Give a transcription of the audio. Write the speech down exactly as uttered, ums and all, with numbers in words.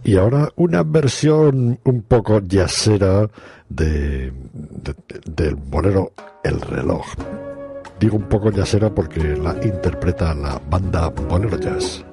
Y ahora una versión un poco jazzera de, de, del bolero El Reloj. Digo un poco jazzera porque la interpreta la banda Bolero Jazz.